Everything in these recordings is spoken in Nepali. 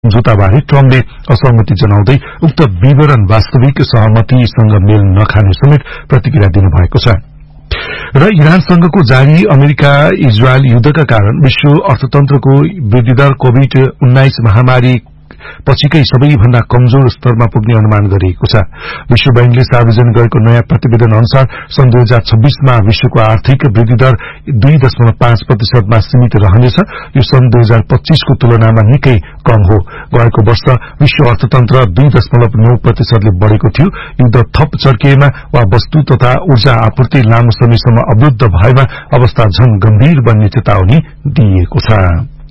सम्झौताबारे ट्रम्पले असहमति जनाउँदै उक्त विवरण वास्तविक सहमतिसँग मेल नखाने समेत प्रतिक्रिया दिनुभएको छ। र इरानसँगको जारी अमेरिका इजरायल युद्धका कारण विश्व अर्थतन्त्रको वृद्धिदर कोभिड-19 महामारी पछिकै सबैभन्दा कमजोर स्तरमा पुग्ने अनुमान गरिएको छ। विश्व बैंकले सार्वजनिक गरेको नयाँ प्रतिवेदन अनुसार सन् 2026 मा विश्वको आर्थिक वृद्धि दर 2.5% मा सीमित रहनेछ। यो सन् 2025 को तुलनामा निकै कम हो। गएको वर्ष विश्व अर्थतन्त्र 2.9% ले बढ़ेको थियो। युद्ध थप चर्किएमा वा वस्तु तथा ऊर्जा आपूर्ति लामो समयसम्म अवरुद्ध भएमा अवस्था झन गम्भीर बन्ने चेतावनी दिइएको छ।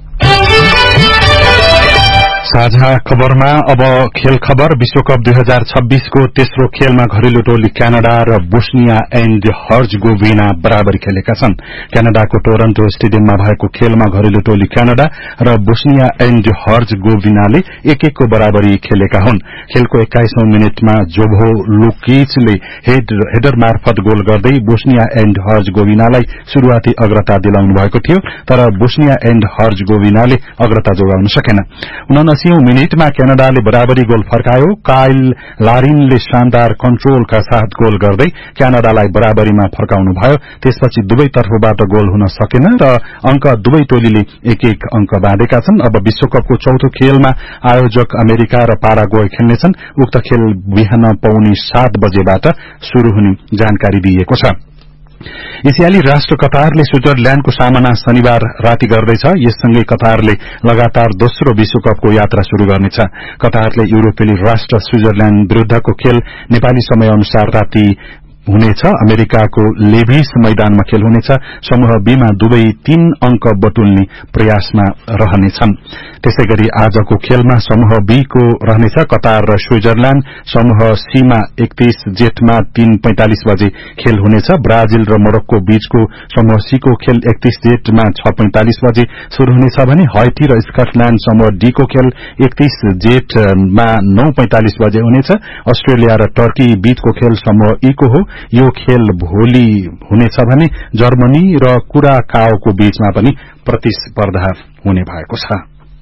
साझा खबरमा अब खेल खबर। विश्वकप 2026 को तेस्रो खेलमा घरेलु टोली क्यानाडा र बोस्निया एन्ड हर्जगोभिना बराबरी खेलेका छन्। क्यानाडाको टोरन्टो स्टेडियममा भएको खेलमा घरेलु टोली क्यानाडा र बोस्निया एन्ड हर्जगोभिनाले 1-1 को बराबरी खेलेका हुन्। खेलको 21औं मिनेटमा जोभो लुकिचले हेडर मार्फत गोल गर्दै बोस्निया एन्ड हर्जगोभिनालाई शुरूआती अग्रता दिलाउनु भएको थियो, तर बोस्निया एन्ड हर्जगोभिनाले अग्रता जोगाउन सकेन। 79औं मिनेटमा क्यानाडाले बराबरी गोल फर्कायो। काइल लारिनले शानदार कन्ट्रोलका साथ गोल गर्दै क्यानाडालाई बराबरीमा फर्काउनु भयो। त्यसपछि दुवै तर्फबाट गोल हुन सकेन र अंक दुवै टोलीले 1-1 अंक बाँधेका छन्। अब विश्वकपको चौथो खेलमा आयोजक अमेरिका र पाराग्वे खेल्नेछन्। उक्त खेल बिहान 7:15 बजेबाट शुरू हुने जानकारी दिइएको छ। एसियाली राष्ट्र कतारले स्विजरल्याण्डको सामना शनिबार राति गर्दैछ। यससँगै कतारले लगातार दोस्रो विश्वकपको यात्रा शुरू गर्नेछ। कतारले युरोपेली राष्ट्र स्विजरल्याण्ड विरूद्धको खेल नेपाली समय अनुसार राति हुनेछ। अमेरिकाको लेभिस मैदानमा खेल हुनेछ। समूह बी मा दुवै 3 अंक बटुल्ने प्रयासमा रहनेछन्। त्यसैगरी आजको खेलमा समूह बी को रहनेछ कतार र स्विजरल्याण्ड। समूह सी मा 31 जेठमा 3:45 बजे खेल हुनेछ। ब्राजिल र मोरक्को बीचको समूह सी को खेल 31 जेठमा 6:45 बजे शुरू हुनेछ भने हैटी र स्कटल्याण्ड समूह डी को खेल 31 जेठमा 9:45 बजे हुनेछ। अस्ट्रेलिया र टर्की बीचको खेल समूह ई को हो। यो खेल भोलि हुनेछ भने जर्मनी र कुराकाओको बीचमा पनि प्रतिस्पर्धा हुने भएको छ।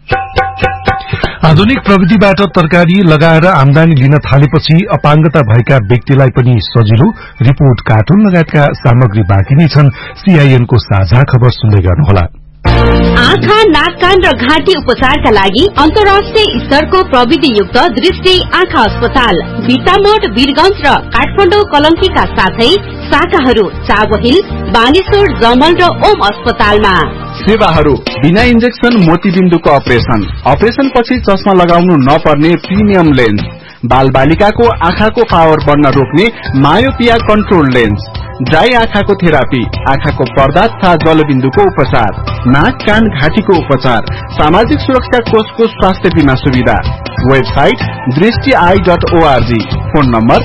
आधुनिक प्रविधिबाट तरकारी लगाएर आमदानी लिन थालेपछि अपाङ्गता भएका व्यक्तिलाई पनि सजिलो। रिपोर्ट कार्टुन लगायतका सामग्री बाँकी नै छन्। सीआईएन को साझा खबर सुन्दै गर्नुहोला। आँखा, नाक, कान र घाँटी उपचारका लागि अन्तर्राष्ट्रिय स्तरको प्रविधियुक्त दृष्टि आँखा अस्पताल बिटामोड, वीरगंज र काठमाडौँ कलंकीका साथै शाखाहरू चाबहिल, बानेश्वर, जमल र ओम अस्पतालमा। सेवाहरू बिना इन्जेक्सन मोतीबिन्दुको अपरेसन पछि चस्मा लगाउनु नपर्ने प्रिमियम लेन्स, बाल बालिकाको आँखाको पावर बढ्न रोक्ने मायोपिया कन्ट्रोल लेन्स, ड्राई आँखाको थेरापी, आँखाको पर्दा तथा जलबिन्दुको उपचार, नाक, कान, घाँटीको उपचार, सामाजिक सुरक्षा कोषको स्वास्थ्य बीमा सुविधा। वेबसाइट दृष्टि.org। Phone number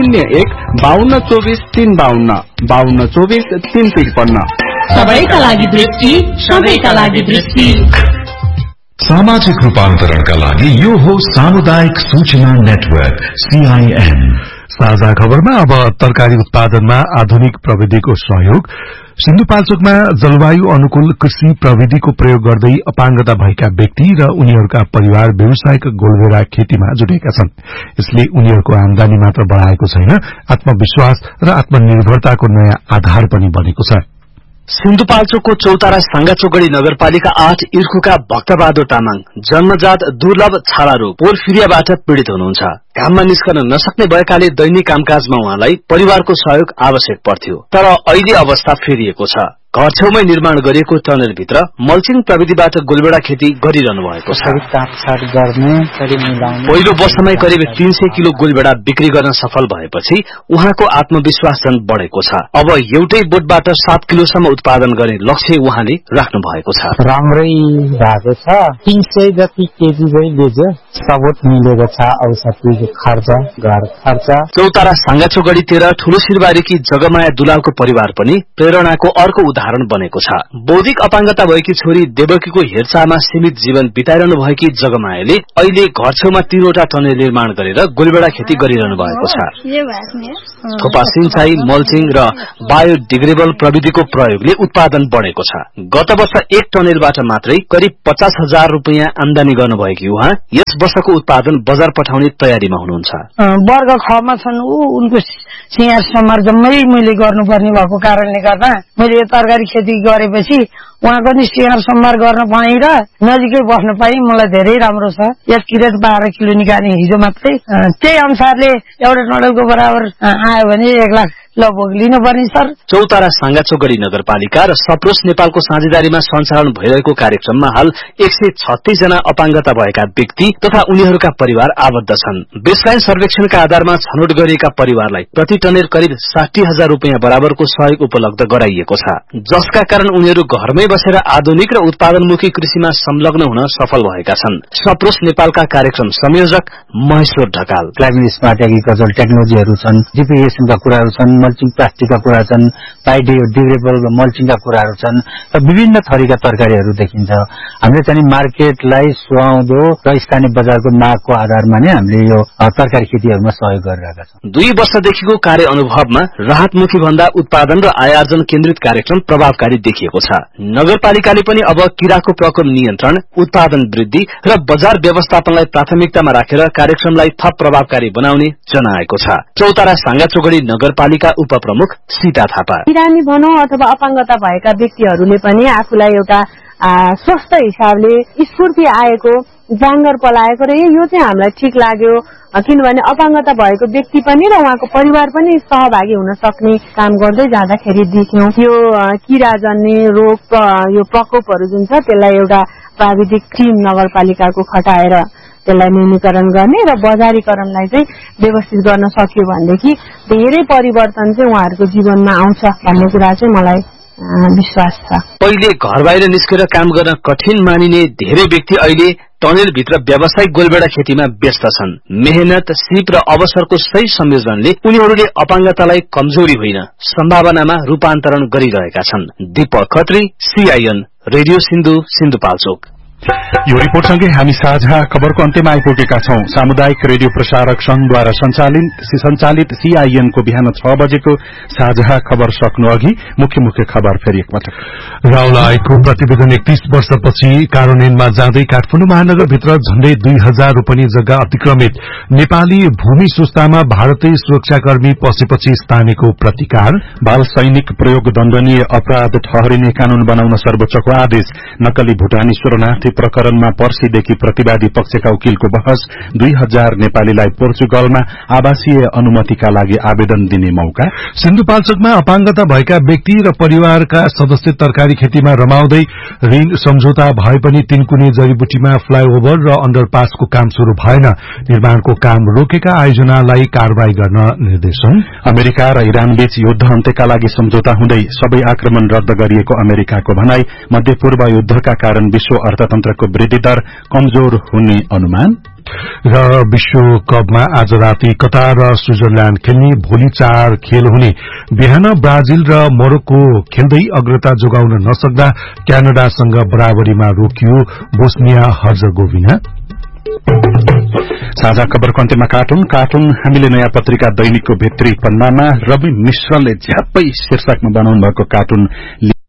01-5224-352 5224-353। सबैका लागि दृष्टि, सबैका लागि दृष्टि। सामाजिक रूपान्तरणका लागि यो हो सामुदायिक सूचना नेटवर्क सीआईएन। साझा खबरमा अब तरकारी उत्पादनमा आधुनिक प्रविधिको सहयोग। सिन्धुपाल्चोकमा जलवायु अनुकूल कृषि प्रविधिको प्रयोग गर्दै अपाङ्गता भएका व्यक्ति र उनीहरूका परिवार व्यावसायिक गोलभेडा खेतीमा जुटेका छन्। यसले उनीहरूको आमदानी मात्र बढ़ाएको छैन, आत्मविश्वास र आत्मनिर्भरताको नयाँ आधार पनि बनेको छ। सिन्धुपाल्चोकको चौतारा सांगाचोगढ़ी नगरपालिका 8 इर्खुका भक्तबहादुर तामाङ जन्मजात दुर्लभ छाला रोग पोर्फिरियाबाट पीड़ित हुनुहुन्छ। घाममा निस्कन नसक्ने भएकाले दैनिक कामकाजमा उहाँलाई परिवारको सहयोग आवश्यक पर्थ्यो, तर अहिले अवस्था फेरिएको छ। घर छेउमै निर्माण गरिएको टनलभित्र मल्चिङ प्रविधिबाट गोलभेडा खेती गरिरहनु भएको छ। पहिलो वर्षमै करिब 300 किलो गोलभेडा बिक्री गर्न सफल भएपछि उहाँको आत्मविश्वास झन बढेको छ। अब एउटै बोटबाट 7 किलोसम्म उत्पादन गर्ने लक्ष्य उहाँले राख्नु भएको छ। राम्रै भएको छ। 300 जति केजी चाहिँ बेच्यो, सपोर्ट मिलेको छ। औषधि खर्च, घर खर्च। चौतारा साङ्गाचोगढीतिर ठूलो सिरबारीकी जगमाया दुलालको परिवार पनि प्रेरणाको अर्को उदाहरण बनेको छ। बौद्धिक अपाङ्गता भएकी छोरी देवकीको हेरचाहमा सीमित जीवन बिताइरहनु भएकी जगमायाले अहिले घर छेउमा 3वटा टनेल निर्माण गरेर गोलबेडा खेती गरिरहनु भएको छ। थोपा सिंचाई, मल्चिङ र बायोडिग्रेडेबल प्रविधिको प्रयोगले उत्पादन बढेको छ। गत वर्ष 1 टनेलबाट मात्रै करिब 50,000 रुपैयाँ आमदानी गर्नुभएकी उहाँ यस वर्षको उत्पादन बजार पठाउने तयारीमा हुनुहुन्छ। वर्ग खमा छन् उनको सिंगार समार जम्मै मैले गर्नुपर्ने भएको कारणले गर्दा मैले यो तरकारी खेती गरेपछि उहाँको नि सिंगार समार गर्न पाएँ र नजिकै बस्न पाएँ। मलाई धेरै राम्रो छ। यस किरेट 12 किलो निकाल्ने हिजो मात्रै त्यही अनुसारले एउटा टनेलको बराबर आयो भने 1 लाख लगभग लिनुपर्ने सर। चौतारा साङ्गाचोगढी नगरपालिका र सप्रोस नेपालको साझेदारीमा सञ्चालन भइरहेको कार्यक्रममा हाल 136 जना अपाङ्गता भएका व्यक्ति तथा उनीहरूका परिवार आबद्ध छन्। बेसलाइन सर्वेक्षणका आधारमा छनौट गरिएका परिवारलाई प्रति टनेल करिब 60,000 रुपैयाँ बराबरको सहयोग उपलब्ध गराइएको छ, जसका कारण उनीहरू घरमै बसेर आधुनिक र उत्पादनमुखी कृषिमा संलग्न हुन सफल भएका छन्। सप्रोस नेपालका कार्यक्रम संयोजक Maheshwar Dhakal. Climate smart agriculture टेक्नोलोजीहरू छन्, जीपीएसएमका कुराहरू छन्, मल्चिङ प्लास्टिकका कुरा छन्, बायोडिग्रेडेबल मल्चिङका कुराहरू छन् र विभिन्न थरीका तरकारीहरू देखिन्छ। हामीले चाहिँ मार्केटलाई सुहाउँदो र स्थानीय बजारको मागको आधारमा नै हामीले यो तरकारी खेतीहरूमा सहयोग गरिरहेका छौँ। 2 वर्षदेखिको कार्य अनुभवमा राहतमुखी भन्दा उत्पादन र आयार्जन केन्द्रित कार्यक्रम प्रभावकारी देखिएको छ। नगरपालिकाले पनि अब किराको प्रकोप नियन्त्रण, उत्पादन वृद्धि र बजार व्यवस्थापनलाई प्राथमिकतामा राखेर कार्यक्रमलाई थप प्रभावकारी बनाउने जनाएको छ। चौतारा साङ्गाचोगढी नगरपालिका उपप्रमुख सीता थापा। बिरामी भनौं अथवा अपाङ्गता भएका व्यक्तिहरूले पनि आफूलाई एउटा स्वस्थ हिसाबले स्फूर्ति आएको, जाँगर पलाएको र यो चाहिँ हामीलाई ठिक लाग्यो। किनभने अपाङ्गता भएको व्यक्ति पनि र उहाँको परिवार पनि सहभागी हुन सक्ने काम गर्दै जाँदाखेरि देख्यौं यो किराजन्य रोग यो प्रकोपहरू जुन छ त्यसलाई एउटा प्राविधिक टिम नगरपालिकाको खटाएर त्यसलाई न्यूनीकरण गर्ने र बजारीकरणलाई चाहिँ व्यवस्थित गर्न सकियो भनेदेखि धेरै परिवर्तन चाहिँ उहाँहरूको जीवनमा आउँछ भन्ने कुरा चाहिँ मलाई विश्वास छ। पहिले घर बाहिर निस्केर काम गर्न कठिन मानिने धेरै व्यक्ति अहिले टनेल भित्र व्यावसायिक गोलबेडा खेतीमा व्यस्त छन्। मेहनत, सिप र अवसरको सही संयोजनले उनीहरूले अपाङ्गतालाई कमजोरी होइन सम्भावनामा रूपान्तरण गरिरहेका छन्। Deepak Khatri, CIN, radio Sindhu, Sindhupalchok. यो रिपोर्टसँगै हामी साझा खबरको अन्त्यमा आइपुगेका छौं। सामुदायिक रेडियो प्रसारक संघद्वारा सञ्चालित सीआईएनको बिहान 6 बजेको साझा खबर सक्नु अघि मुख्य खबर फेरि एकपटक। राउला आयोगको प्रतिवेदन 31 वर्षपछि कार्यान्वयनमा जाँदै काठमाडौँ महानगरभित्र झण्डै 2000 रोपनी जग्गा अतिक्रमित। नेपाली भूमि सुस्तामा भारतीय सुरक्षाकर्मी पसेपछि स्थानीयको प्रतिकार। बाल सैनिक प्रयोग दण्डनीय अपराध ठहरिने कानून बनाउन सर्वोच्चको आदेश। नक्कली भुटानी शरणार्थी प्रकरणमा पर्सीदेखि प्रतिवादी पक्षका वकिलको बहस। 2000 नेपालीलाई पोर्चुगलमा आवासीय अनुमतिका लागि आवेदन दिने मौका। सिन्धुपाल्चोकमा अपाङ्गता भएका व्यक्ति र परिवारका सदस्य तरकारी खेतीमा रमाउँदै ऋण सम्झौता भए पनि तीनकुने जडीबुटीमा फ्लाईओभर र अण्डरपासको काम शुरू भएन। निर्माणको काम रोकेका आयोजनालाई कारवाही गर्न निर्देशन। अमेरिका र इरानबीच युद्ध अन्त्यका लागि सम्झौता हुँदै सबै आक्रमण रद्द गरिएको अमेरिकाको भनाई। मध्यपूर्व युद्धका कारण विश्व अर्थतन्त्रको वृद्धि दर कमजोर हुने अनुमान। र विश्वकपमा आज राति कतार र स्विजरल्याण्ड खेल्ने। भोलि 4 खेल हुने। बिहान ब्राजिल र मोरोक्को खेल्दै अग्रता जोगाउन नसक्दा क्यानाडासँग बराबरीमा रोकियो बोस्निया हर्जगोभिना। साझा खबरको अन्त्यमा कार्टुन हामीले नयाँ पत्रिका दैनिकको भित्री पन्नामा रवि मिश्रले झ्याप्पै शीर्षकमा बनाउनु भएको कार्टुन